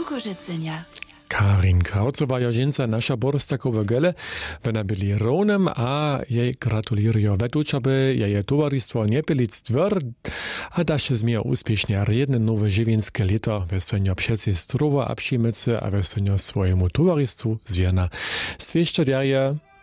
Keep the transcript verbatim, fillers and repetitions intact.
Kokożycenia. Karin Kraucowa je ženca naša Borstakowa gele, wena byli równym, a jej gratuluję wetuć, aby jej towarzystwo nie byli stwór, a da się zmia uspiesznie jedne nowe żywienskie lito, westenio przecie zdrowo a przyjemnice, a westenio swojemu towarzystwu zwierna. Zwieście daje